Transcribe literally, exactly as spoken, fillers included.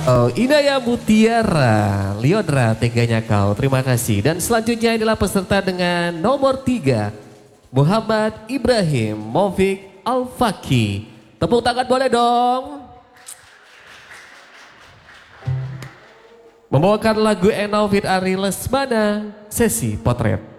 Oh, Inaya Mutiara, Liodra, teganya kau, terima kasih. Dan selanjutnya adalah peserta dengan nomor tiga, Muhammad Ibrahim Movik Al-Faki. Tepuk tangan boleh dong. Membawakan lagu Eno Fit Ari Lesmana, sesi potret.